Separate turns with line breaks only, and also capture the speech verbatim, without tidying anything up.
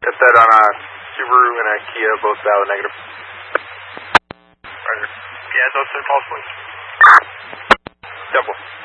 Got that on a Subaru and a Kia, both valid negative.
Roger. Yeah, those are false points.
Double.